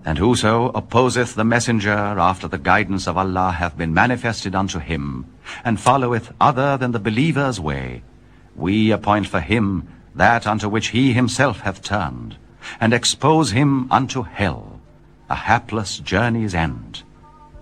And whoso opposeth the messenger after the guidance of Allah hath been manifested unto him, and followeth other than the believer's way, we appoint for him that unto which he himself hath turned, and expose him unto hell, a hapless journey's end.